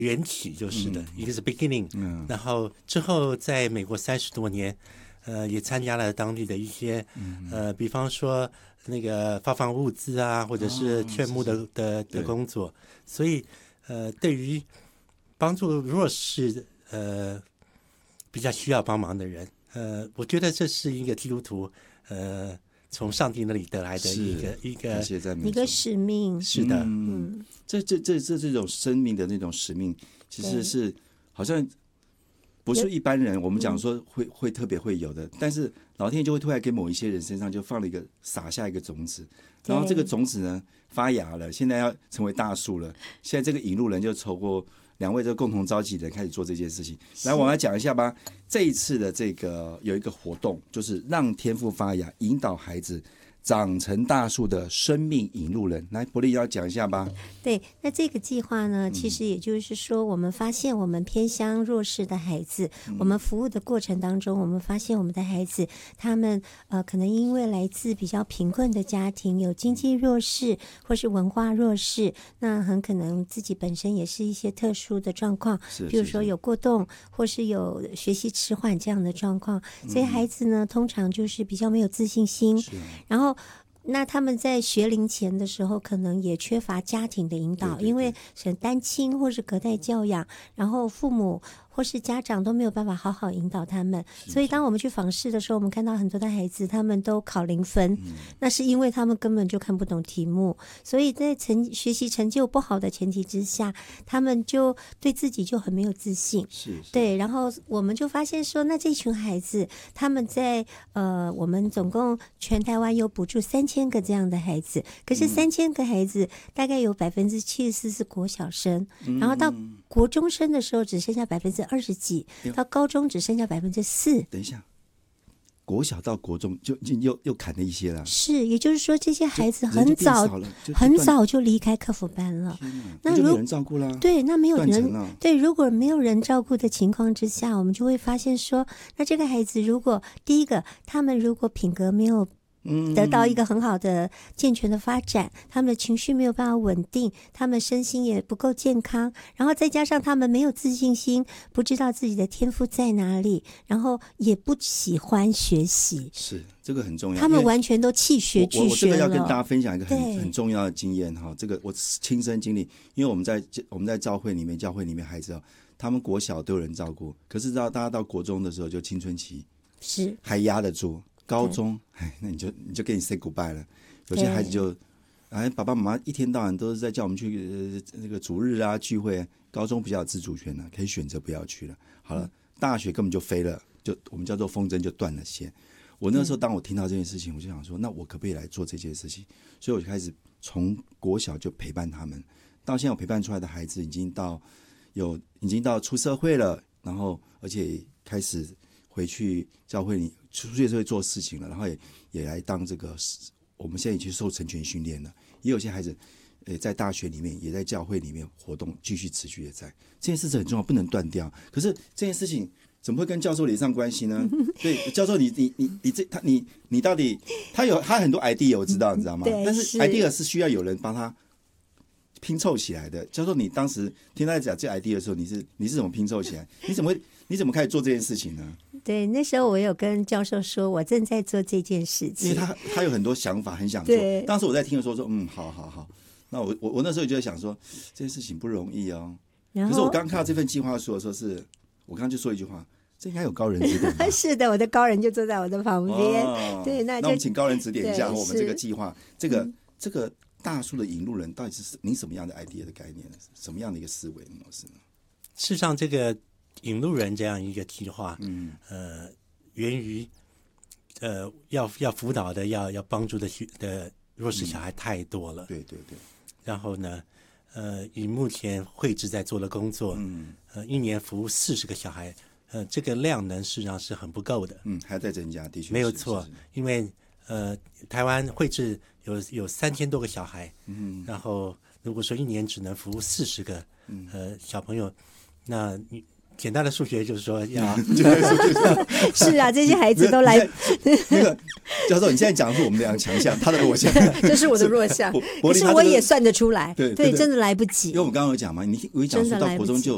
缘起就是的，一个是 beginning，然后之后在美国30多年，也参加了当地的一些比方说那个发放物资啊，或者是劝募的工作，所以对于帮助弱势比较需要帮忙的人，我觉得这是一个基督徒从上帝那里得来的一个使命。 是的， 这种生命的那种使命，其实是好像不是一般人我们讲说会特别会有的，但是老天爷就会突然给某一些人身上就放了撒下一个种子，然后这个种子呢发芽了，现在要成为大树了。现在这个引路人就透过2位这共同召集人开始做这件事情。来，我们来讲一下吧。这一次的这个有一个活动，就是让天赋发芽，引导孩子长成大树的生命引路人。来，柏丽要讲一下吧。 对，那这个计划呢，其实也就是说，我们发现我们偏乡弱势的孩子，我们服务的过程当中，我们发现我们的孩子，他们可能因为来自比较贫困的家庭，有经济弱势或是文化弱势，那很可能自己本身也是一些特殊的状况，比如说有过动或是有学习迟缓这样的状况，所以孩子呢，通常就是比较没有自信心，然后那他们在学龄前的时候可能也缺乏家庭的引导，因为是单亲或是隔代教养，然后父母或是家长都没有办法好好引导他们，所以当我们去访视的时候，我们看到很多的孩子他们都考0分，那是因为他们根本就看不懂题目，所以在学习成就不好的前提之下，他们就对自己就很没有自信。对，然后我们就发现说，那这群孩子他们在我们总共全台湾有补助3000个这样的孩子，可是3000个孩子大概有74%是国小生，然后到国中生的时候只剩下20几，到高中只剩下4%。 等一下，国小到国中就又砍了一些了。是， 也就是说这些孩子很早就离开客服班了。 那就没有人照顾了。 对，那没有人对，如果没有人照顾的情况之下，我们就会发现说，那这个孩子如果第一个，他们如果品格没有得到一个很好的健全的发展，他们的情绪没有办法稳定，他们身心也不够健康，然后再加上他们没有自信心，不知道自己的天赋在哪里，然后也不喜欢学习。 是，这个很重要， 他们完全都弃学拒学了。 我这个要跟大家分享一个很重要的经验哈，这个我亲身经历，因为我们在教会里面孩子他们国小都有人照顾，可是大家到国中的时候就青春期是还压得住。高中，那你就跟你 say goodbye 了。有些孩子就，爸爸妈妈一天到晚都是在叫我们去那个主日啊聚会。高中比较有自主权了，可以选择不要去了。好了，大学根本就飞了，就我们叫做风筝就断了线。我那时候当我听到这件事情，我就想说，那我可不可以来做这件事情？所以我就开始从国小就陪伴他们，到现在我陪伴出来的孩子已经到出社会了，然后而且开始回去教会里。出去就会做事情了，然后也来当这个，我们现在已经受成全训练了，也有些孩子，在大学里面，也在教会里面活动，继续持续的在这件事情很重要，不能断掉。可是这件事情怎么会跟教授连上关系呢？对，教授你到底他很多 idea 我知道，你知道吗？但是 idea 是需要有人帮他拼凑起来的。教授，你当时听他讲这 idea 的时候，你是怎么拼凑起来？你怎么开始做这件事情呢？ 对，那时候我有跟教授说，我正在做这件事情， 因为他有很多想法，很想做。当时我在听的时候说，好。那我那时候就在想说，这件事情不容易哦。可是我刚看到这份计划书的时候，我刚刚就说一句话，这应该有高人指点吧。 是的，我的高人就坐在我的旁边。对，那我们请高人指点一下我们这个计划，这个大树的引路人到底是您什么样的 idea 的概念，什么样的一个思维模式呢？ 事实上，这个引路人这样一个计划，源于要辅导的要帮助的弱势小孩太多了， 对。 然后呢，以目前慧智在做的工作，一年服务40个小孩，这个量能事实上是很不够的， 还在增加，的确没有错，因为台湾慧智有3000多个小孩，然后如果说一年只能服务40个小朋友，那你简单的数学就是说要是啊，这些孩子都来那个教授，你现在讲的是我们两个强项，他的弱项， 这是我的弱项，可是我也算得出来，对，真的来不及。 因为我们刚刚有讲嘛，你一讲说到国中就